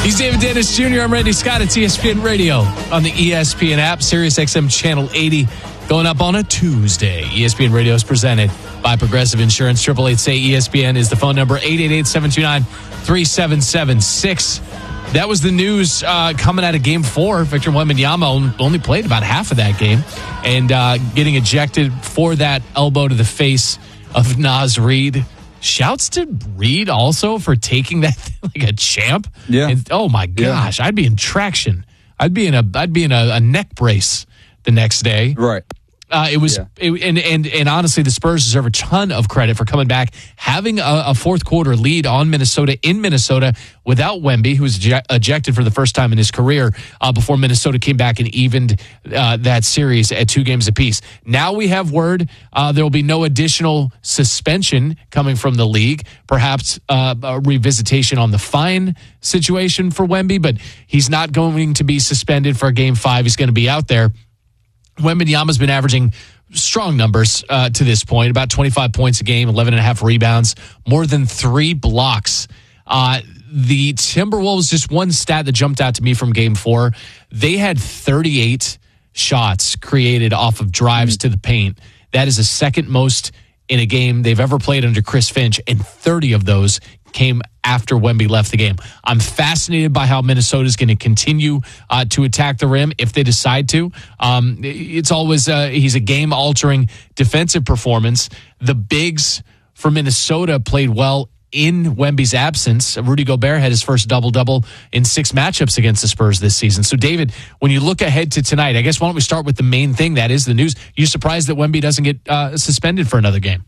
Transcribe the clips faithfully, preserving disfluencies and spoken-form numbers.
He's David Dennis Junior I'm Randy Scott at E S P N Radio on the E S P N app, Sirius X M Channel eighty, going up on a Tuesday. E S P N Radio is presented by Progressive Insurance. Triple eight say E S P N is the phone number, eight eight eight, seven two nine, three seven seven six. That was the news uh, coming out of Game Four. Victor Wembanyama only played about half of that game, and uh, getting ejected for that elbow to the face of Naz Reid. Shouts to Reid also for taking that like a champ. Yeah. And, oh my gosh, yeah. I'd be in traction. I'd be in a I'd be in a, a neck brace the next day. Right. Uh, it was, yeah. it, and and and honestly, the Spurs deserve a ton of credit for coming back, having a, a fourth quarter lead on Minnesota in Minnesota without Wemby, who was ej- ejected for the first time in his career uh, before Minnesota came back and evened uh, that series at two games apiece. Now we have word uh, there will be no additional suspension coming from the league, perhaps uh, a revisitation on the fine situation for Wemby, but he's not going to be suspended for Game Five. He's going to be out there. Wembanyama's been averaging strong numbers uh, to this point, about twenty-five points a game, eleven and a half rebounds, more than three blocks. Uh, the Timberwolves, just one stat that jumped out to me from Game Four, they had thirty-eight shots created off of drives mm-hmm. to the paint. That is the second most in a game they've ever played under Chris Finch, and thirty of those came after Wemby left the game. I'm fascinated by how Minnesota is going to continue uh, to attack the rim if they decide to. Um, it's always uh, he's a game-altering defensive performance. The bigs for Minnesota played well in Wemby's absence. Rudy Gobert had his first double-double in six matchups against the Spurs this season. So, David, when you look ahead to tonight, I guess why don't we start with the main thing, that is the news. You surprised that Wemby doesn't get uh, suspended for another game?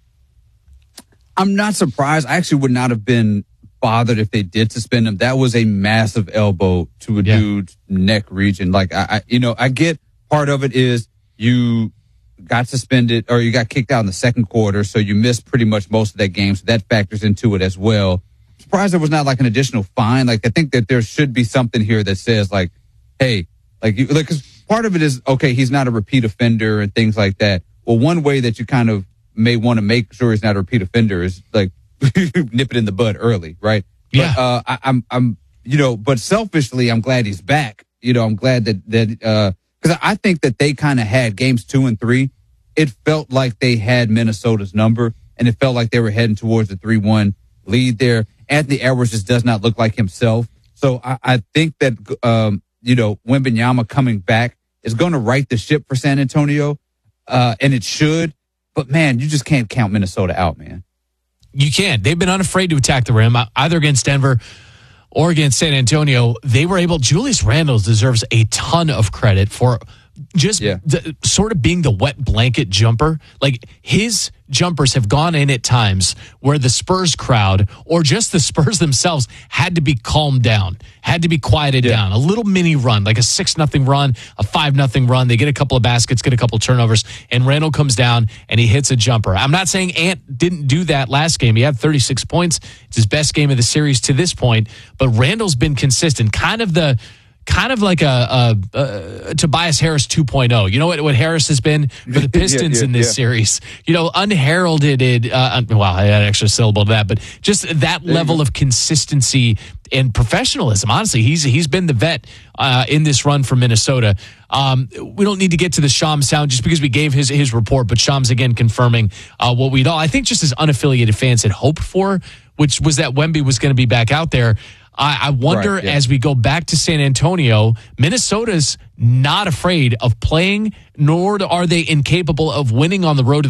I'm not surprised. I actually would not have been bothered if they did suspend him. That was a massive elbow to a yeah. dude's neck region. Like, I, I, you know, I get part of it is you got suspended or you got kicked out in the second quarter, so you missed pretty much most of that game. So that factors into it as well. Surprised there was not like an additional fine. Like, I think that there should be something here that says like, hey, like, you, like, cause part of it is, okay, he's not a repeat offender and things like that. Well, one way that you kind of may want to make sure he's not a repeat offender is like nip it in the bud early, right? Yeah. But, uh, I, I'm, I'm, you know, but selfishly, I'm glad he's back. You know, I'm glad that that uh, because I think that they kind of had games two and three. It felt like they had Minnesota's number, and it felt like they were heading towards the three one lead there. Anthony Edwards just does not look like himself. So I, I think that um, you know, Wembanyama coming back is going to right the ship for San Antonio, uh, and it should. But, man, you just can't count Minnesota out, man. You can't. They've been unafraid to attack the rim, either against Denver or against San Antonio. They were able – Julius Randle deserves a ton of credit for just yeah. the, sort of being the wet blanket jumper. Like, his jumpers have gone in at times where the Spurs crowd or just the Spurs themselves had to be calmed down, had to be quieted yeah. down. A little mini run, like a six nothing run, a five nothing run. They get a couple of baskets, get a couple of turnovers, and Randle comes down and he hits a jumper. I'm not saying Ant didn't do that last game. He had thirty-six points. It's his best game of the series to this point, but Randle's been consistent. Kind of the Kind of like a, a, a Tobias Harris two point oh. You know what, what Harris has been for the Pistons yeah, yeah, in this yeah. series? You know, unheralded, uh, well, I had an extra syllable to that, but just that there level of consistency and professionalism. Honestly, he's he's been the vet uh, in this run for Minnesota. Um, we don't need to get to the Shams sound just because we gave his his report, but Shams again confirming uh, what we'd all, I think just as unaffiliated fans had hoped for, which was that Wemby was going to be back out there. I, I wonder right, yeah. as we go back to San Antonio, Minnesota's not afraid of playing, nor are they incapable of winning on the road to